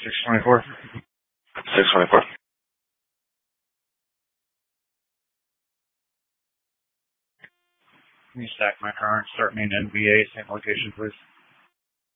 624. 624. Can you stack my car and start me an NBA, same location, please?